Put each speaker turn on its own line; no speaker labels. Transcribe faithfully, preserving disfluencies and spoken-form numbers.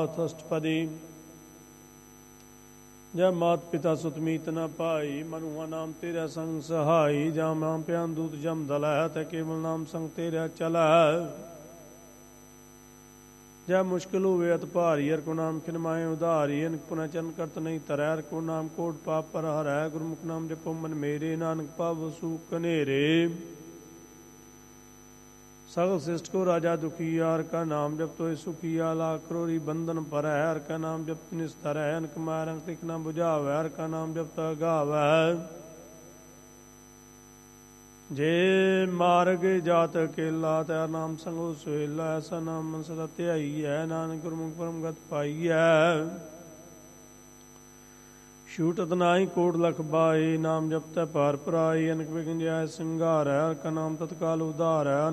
ਪਾਠ ਅਸ਼ਟਪਦੀ। ਜੈ ਮਾਤ ਪਿਤਾ ਸੁਤ ਮੀਤ ਨ ਭਾਈ, ਮਨੁਆ ਨਾਮ ਤੇਰਾ ਸੰਗ ਸਹਾਈ। ਜਾਂ ਮਾਂ ਪਿਆਨ ਦੂਤ ਜਮ ਦਲੈ, ਤੈ ਕੇਵਲ ਨਾਮ ਸੰਗ ਤੇਰਾ ਚਲੈ। ਜੈ ਮੁਸ਼ਕਿਲ ਹੋਵੇ ਅਤ ਭਾਰੀ, ਹਰਿ ਕੋ ਨਾਮ ਖਿਨ ਮਾਏ ਉਧਾਰੀ। ਅਨਕ ਪੁਨਾ ਚਰਨ ਕਰਤ ਨਹੀਂ ਤਰੈ, ਹਰਿ ਕੋ ਨਾਮ ਕੋਟ ਪਾਪ ਪਰ ਹਰੈ। ਗੁਰਮੁਖ ਨਾਮ ਜਪੋ ਮਨ ਮੇਰੇ, ਨਾਨਕ ਪਾਵ ਸੂਖ ਕਨੇਰੇ। सगल श्रेष्ठ को राजा दुखिया, हर का नाम जप तो सुखिया। लाख करोड़ी बंधन पर है, हर का नाम जप निस्तर है। अनक मार अंक तिक न बुझावे, हर का नाम जप तो गावे। जे मार्ग जात अकेला, तेरा नाम संगो सुहेला। ऐसा नाम मन सदा त्याई है, नानक गुरमुख परम गत पाई है। छूटत नाहि कोट लख बाई, नाम जपतै पार पराई। अनक विघ्न जाय सिंगारै, हर का नाम तत्काल उद्धारै।